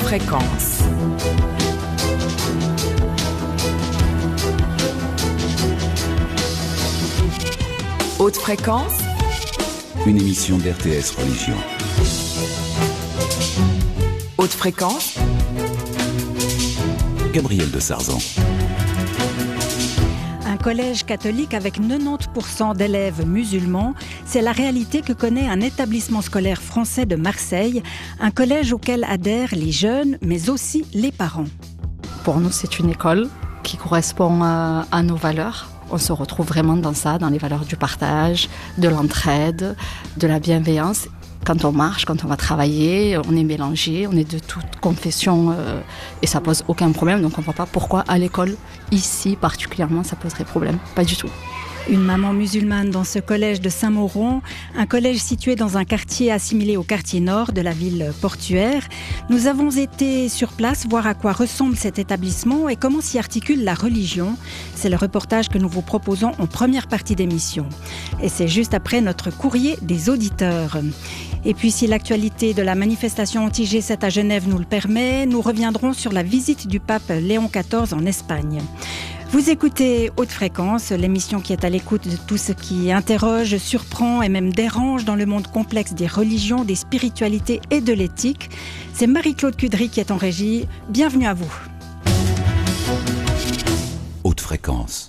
fréquence. Haute fréquence, une émission d'RTS Religion. Haute fréquence, Gabriel de Sarzan. Un collège catholique avec 90% d'élèves musulmans, c'est la réalité que connaît un établissement scolaire français de Marseille, un collège auquel adhèrent les jeunes, mais aussi les parents. Pour nous, c'est une école qui correspond à nos valeurs. On se retrouve vraiment dans ça, dans les valeurs du partage, de l'entraide, de la bienveillance. Quand on marche, quand on va travailler, on est mélangé, on est de toute confession et ça pose aucun problème. Donc on ne voit pas pourquoi à l'école, ici particulièrement, ça poserait problème. Pas du tout. Une maman musulmane dans ce collège de Saint-Mauron, un collège situé dans un quartier assimilé au quartier nord de la ville portuaire. Nous avons été sur place voir à quoi ressemble cet établissement et comment s'y articule la religion. C'est le reportage que nous vous proposons en première partie d'émission. Et c'est juste après notre courrier des auditeurs. Et puis si l'actualité de la manifestation anti-G7 à Genève nous le permet, nous reviendrons sur la visite du pape Léon XIV en Espagne. Vous écoutez Haute Fréquence, l'émission qui est à l'écoute de tout ce qui interroge, surprend et même dérange dans le monde complexe des religions, des spiritualités et de l'éthique. C'est Marie-Claude Cudry qui est en régie. Bienvenue à vous. Haute Fréquence.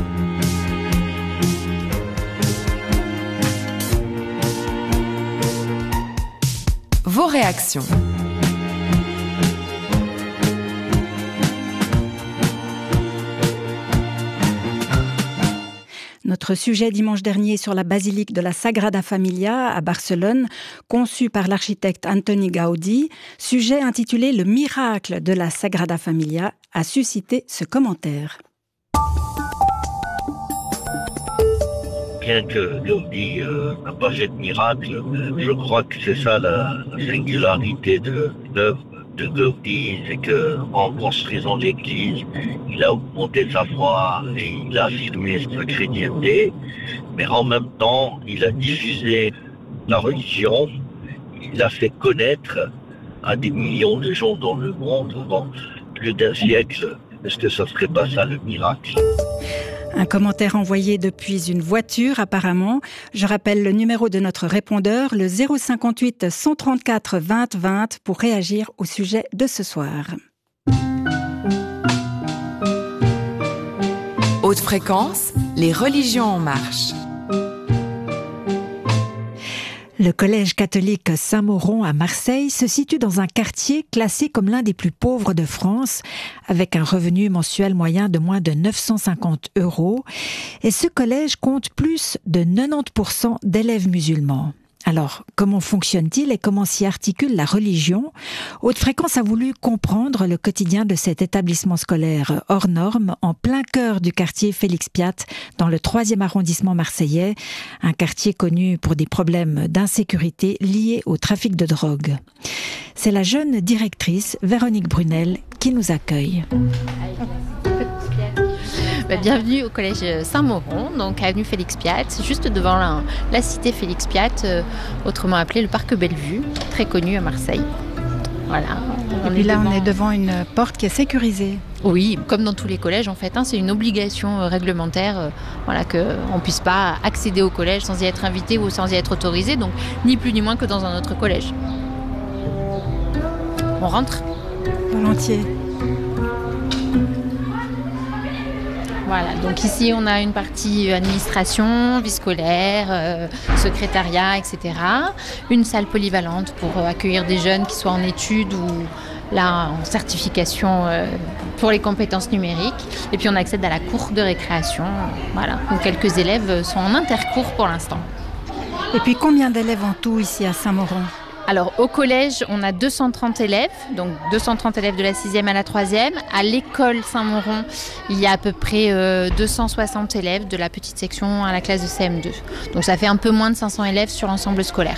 vos réactions. Notre sujet dimanche dernier sur la basilique de la Sagrada Familia à Barcelone, conçue par l'architecte Antoni Gaudí, sujet intitulé « Le miracle de la Sagrada Familia » a suscité ce commentaire. Bien que Gaudí n'a pas fait de miracle, je crois que c'est ça la singularité de l'œuvre de Gaudí, c'est qu'en construisant l'église, il a augmenté sa foi et il a affirmé sa chrétienté, mais en même temps, il a diffusé la religion, il a fait connaître à des millions de gens dans le monde pendant plus d'un siècle. Est-ce que ça serait pas ça le miracle ? Un commentaire envoyé depuis une voiture apparemment. Je rappelle le numéro de notre répondeur, le 058 134 20 20 pour réagir au sujet de ce soir. Haute fréquence, les religions en marche. Le collège catholique Saint-Mauron à Marseille se situe dans un quartier classé comme l'un des plus pauvres de France, avec un revenu mensuel moyen de moins de 950 €. Et ce collège compte plus de 90% d'élèves musulmans. Alors, comment fonctionne-t-il et comment s'y articule la religion ? Haute Fréquence a voulu comprendre le quotidien de cet établissement scolaire hors norme, en plein cœur du quartier Félix Piat, dans le 3e arrondissement marseillais, un quartier connu pour des problèmes d'insécurité liés au trafic de drogue. C'est la jeune directrice, Véronique Brunel, qui nous accueille. Bienvenue au collège Saint-Mauron, donc avenue Félix Piat, juste devant la cité Félix Piat, autrement appelée le parc Bellevue, très connu à Marseille. Voilà. Et puis là, on est devant une porte qui est sécurisée. Oui, comme dans tous les collèges en fait, c'est une obligation réglementaire, qu'on ne puisse pas accéder au collège sans y être invité ou sans y être autorisé, donc ni plus ni moins que dans un autre collège. On rentre ? Volontiers. Voilà, donc ici on a une partie administration, vie scolaire, secrétariat, etc. Une salle polyvalente pour accueillir des jeunes qui soient en études ou là en certification pour les compétences numériques. Et puis on accède à la cour de récréation, voilà, où quelques élèves sont en intercours pour l'instant. Et puis combien d'élèves en tout ici à Saint-Mauron ? Alors au collège, on a 230 élèves, donc 230 élèves de la 6e à la 3e. À l'école Saint-Mauron, il y a à peu près 260 élèves de la petite section à la classe de CM2. Donc ça fait un peu moins de 500 élèves sur l'ensemble scolaire.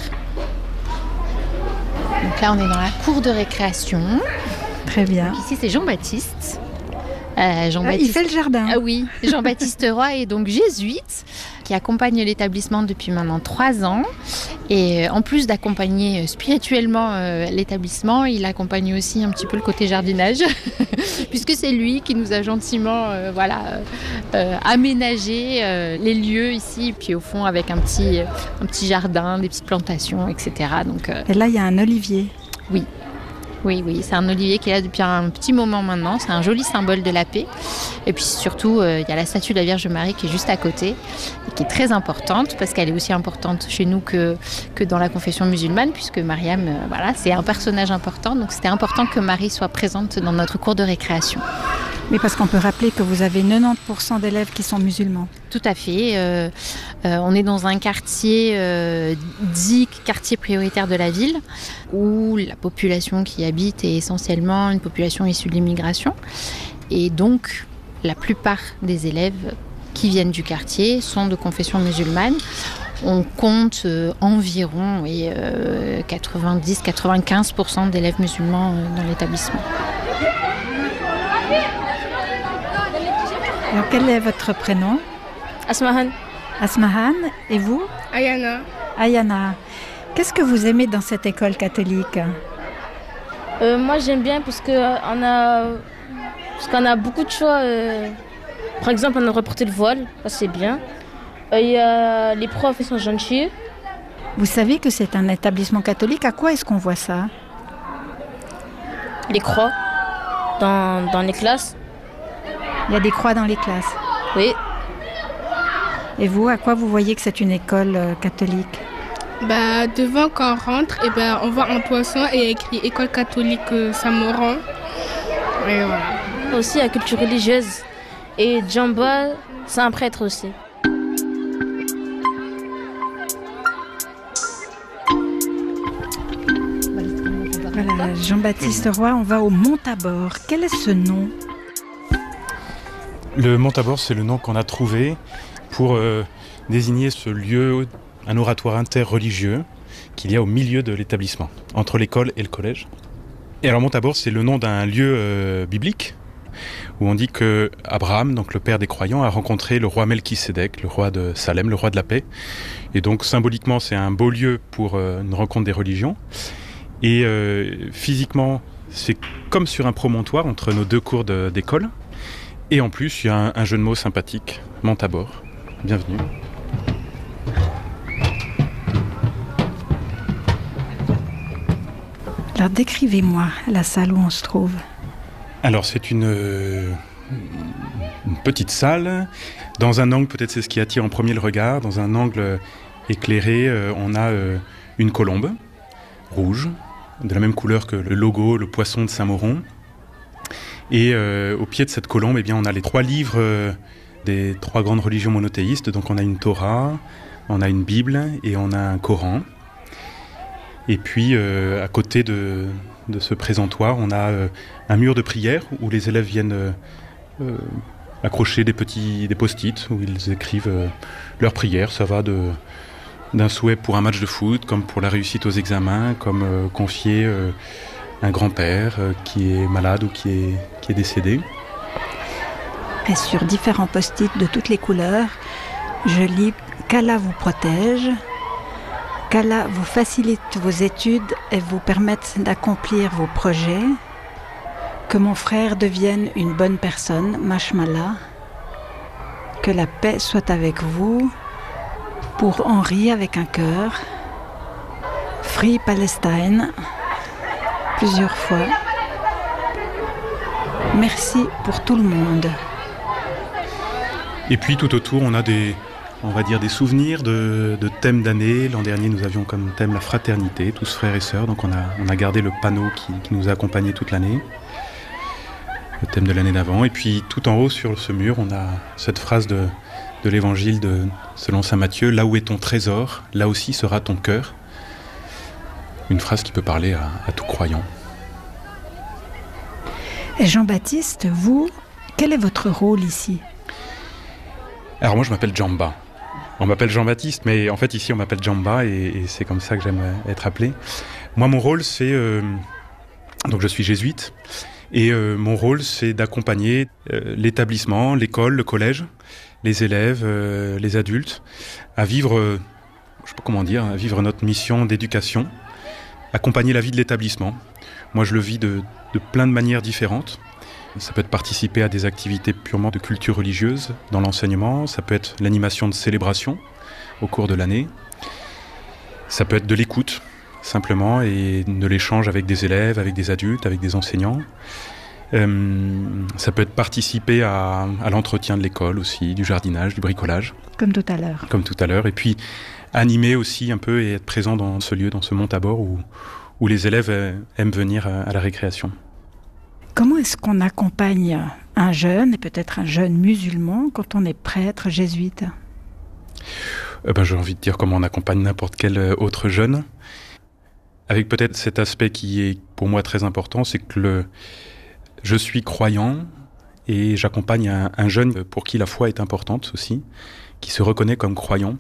Donc là, on est dans la cour de récréation. Très bien. Donc ici, c'est Jean-Baptiste. Il fait le jardin. Ah oui, Jean-Baptiste Roy est donc jésuite. qui accompagne l'établissement depuis maintenant 3 ans. Et en plus d'accompagner spirituellement l'établissement, il accompagne aussi un petit peu le côté jardinage, puisque c'est lui qui nous a gentiment aménagé les lieux ici, puis au fond avec un petit jardin, des petites plantations, etc. Donc, Et là, il y a un olivier. Oui, c'est un olivier qui est là depuis un petit moment maintenant. C'est un joli symbole de la paix. Et puis surtout, il y a la statue de la Vierge Marie qui est juste à côté, et qui est très importante, parce qu'elle est aussi importante chez nous que dans la confession musulmane, puisque Mariam, c'est un personnage important. Donc c'était important que Marie soit présente dans notre cour de récréation. Oui, parce qu'on peut rappeler que vous avez 90% d'élèves qui sont musulmans. Tout à fait. On est dans un quartier dit quartier prioritaire de la ville, où la population qui habite est essentiellement une population issue de l'immigration. Et donc, la plupart des élèves qui viennent du quartier sont de confession musulmane. On compte environ 90-95% d'élèves musulmans dans l'établissement. Alors, quel est votre prénom ? Asmahan. Asmahan. Et vous ? Ayana. Ayana. Qu'est-ce que vous aimez dans cette école catholique ? Moi, j'aime bien parce qu'on a beaucoup de choix. Par exemple, on a reporté le voile, ça c'est bien. Les profs, ils sont gentils. Vous savez que c'est un établissement catholique. À quoi est-ce qu'on voit ça ? Les croix dans les classes. Il y a des croix dans les classes. Oui. Et vous, à quoi vous voyez que c'est une école catholique ? Devant, quand on rentre, on voit un poisson et écrit École catholique Saint-Mauron. Et voilà. Aussi la culture religieuse. Et Djamba, c'est un prêtre aussi. Voilà, Jean-Baptiste Roy, on va au Mont Tabor. Quel est ce nom ? Le Mont Tabor, c'est le nom qu'on a trouvé pour désigner ce lieu, un oratoire interreligieux qu'il y a au milieu de l'établissement, entre l'école et le collège. Et alors Mont Tabor, c'est le nom d'un lieu biblique où on dit que Abraham, donc le père des croyants, a rencontré le roi Melchisédek, le roi de Salem, le roi de la paix. Et donc symboliquement, c'est un beau lieu pour une rencontre des religions. Et physiquement, c'est comme sur un promontoire entre nos deux cours d'école. Et en plus, il y a un jeu de mots sympathique, Mont Tabor. Bienvenue. Alors décrivez-moi la salle où on se trouve. Alors c'est une petite salle. Dans un angle, peut-être c'est ce qui attire en premier le regard, dans un angle éclairé, on a une colombe rouge, de la même couleur que le logo, le poisson de Saint-Mauron. Et au pied de cette colombe, on a les 3 livres des 3 grandes religions monothéistes. Donc on a une Torah, on a une Bible et on a un Coran. Et puis à côté de ce présentoir, on a un mur de prière où les élèves viennent accrocher des post-it où ils écrivent leurs prières. Ça va d'un souhait pour un match de foot, comme pour la réussite aux examens, comme confier un grand-père qui est malade ou qui est décédé. Et sur différents post-it de toutes les couleurs, je lis « Qu'Allah vous protège », « Qu'Allah vous facilite vos études et vous permette d'accomplir vos projets », « Que mon frère devienne une bonne personne, Mashmallah », « Que la paix soit avec vous », pour Henri avec un cœur, « Free Palestine », plusieurs fois. Merci pour tout le monde. Et puis tout autour, on a des souvenirs de thèmes d'année. L'an dernier, nous avions comme thème la fraternité, tous frères et sœurs. Donc on a gardé le panneau qui nous a accompagnés toute l'année, le thème de l'année d'avant. Et puis tout en haut sur ce mur, on a cette phrase de l'évangile selon saint Matthieu, « Là où est ton trésor, là aussi sera ton cœur ». Une phrase qui peut parler à tout croyant. Et Jean-Baptiste, vous, quel est votre rôle ici ? Alors moi je m'appelle Djamba. On m'appelle Jean-Baptiste, mais en fait ici on m'appelle Djamba et c'est comme ça que j'aime être appelé. Moi mon rôle c'est... donc je suis jésuite et mon rôle c'est d'accompagner l'établissement, l'école, le collège les élèves, les adultes, à vivre, à vivre notre mission d'éducation, accompagner la vie de l'établissement. Moi, je le vis de plein de manières différentes. Ça peut être participer à des activités purement de culture religieuse dans l'enseignement, ça peut être l'animation de célébrations au cours de l'année, ça peut être de l'écoute, simplement, et de l'échange avec des élèves, avec des adultes, avec des enseignants. Ça peut être participer à l'entretien de l'école aussi, du jardinage, du bricolage. Comme tout à l'heure. Comme tout à l'heure. Et puis animer aussi un peu et être présent dans ce lieu, dans ce monte à bord où les élèves aiment venir à la récréation. Comment est-ce qu'on accompagne un jeune, et peut-être un jeune musulman, quand on est prêtre jésuite ? J'ai envie de dire comment on accompagne n'importe quel autre jeune. Avec peut-être cet aspect qui est pour moi très important, c'est que je suis croyant et j'accompagne un jeune pour qui la foi est importante aussi, qui se reconnaît comme croyant.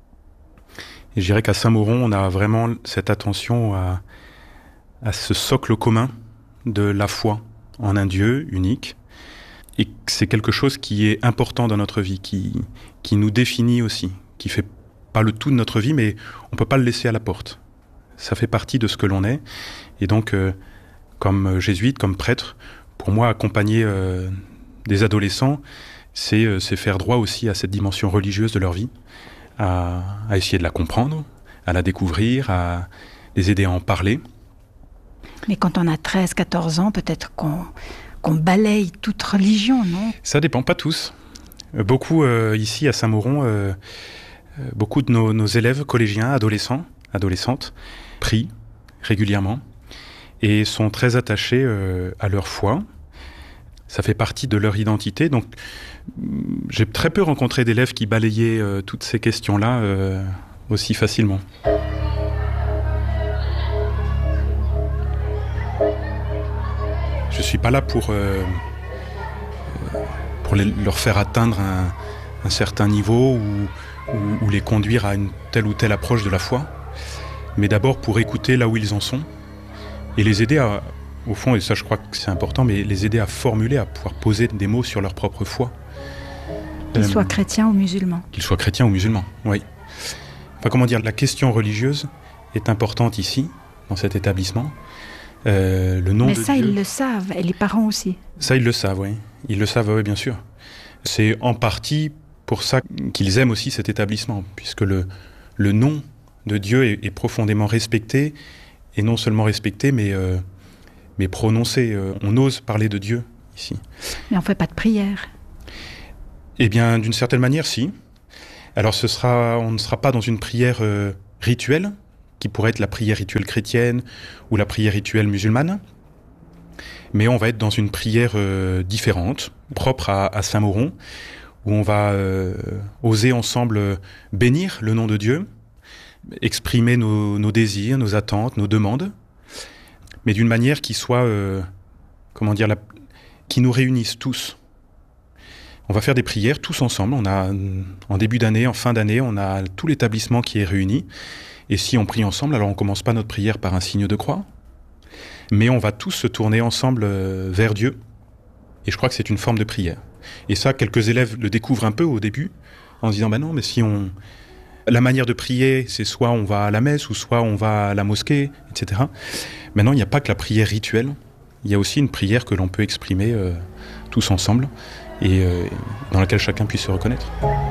Et je dirais qu'à Saint-Mauron, on a vraiment cette attention à ce socle commun de la foi en un Dieu unique. Et c'est quelque chose qui est important dans notre vie, qui nous définit aussi, qui fait pas le tout de notre vie, mais on peut pas le laisser à la porte. Ça fait partie de ce que l'on est. Et donc, comme jésuite, comme prêtre, pour moi, accompagner des adolescents, c'est faire droit aussi à cette dimension religieuse de leur vie, à essayer de la comprendre, à la découvrir, à les aider à en parler. Mais quand on a 13, 14 ans, peut-être qu'on balaye toute religion, non ? Ça dépend, pas tous. Beaucoup, ici à Saint-Mauron, beaucoup de nos élèves collégiens, adolescents, adolescentes, prient régulièrement et sont très attachés à leur foi. Ça fait partie de leur identité. Donc, j'ai très peu rencontré d'élèves qui balayaient toutes ces questions-là aussi facilement. Je ne suis pas là pour leur faire atteindre un certain niveau ou les conduire à une telle ou telle approche de la foi, mais d'abord pour écouter là où ils en sont et les aider au fond, et ça je crois que c'est important, mais les aider à formuler, à pouvoir poser des mots sur leur propre foi. Qu'ils soient chrétiens ou musulmans. Qu'ils soient chrétiens ou musulmans, oui. Enfin, la question religieuse est importante ici, dans cet établissement. Le nom mais de ça, Dieu, ils le savent, et les parents aussi. Ça, ils le savent, oui. Ils le savent, oui, bien sûr. C'est en partie pour ça qu'ils aiment aussi cet établissement, puisque le nom de Dieu est profondément respecté, et non seulement respecté, mais prononcé. On ose parler de Dieu ici. Mais on ne fait pas de prière. Eh bien, d'une certaine manière, si. Alors, on ne sera pas dans une prière rituelle, qui pourrait être la prière rituelle chrétienne ou la prière rituelle musulmane, mais on va être dans une prière différente, propre à Saint-Mauron, où on va oser ensemble bénir le nom de Dieu, exprimer nos désirs, nos attentes, nos demandes, mais d'une manière qui soit, qui nous réunisse tous. On va faire des prières tous ensemble. On a, en début d'année, en fin d'année, on a tout l'établissement qui est réuni. Et si on prie ensemble, alors on ne commence pas notre prière par un signe de croix, mais on va tous se tourner ensemble vers Dieu. Et je crois que c'est une forme de prière. Et ça, quelques élèves le découvrent un peu au début, en se disant, non, mais la manière de prier, c'est soit on va à la messe, ou soit on va à la mosquée, etc. Maintenant, il n'y a pas que la prière rituelle. Il y a aussi une prière que l'on peut exprimer tous ensemble, et dans laquelle chacun puisse se reconnaître.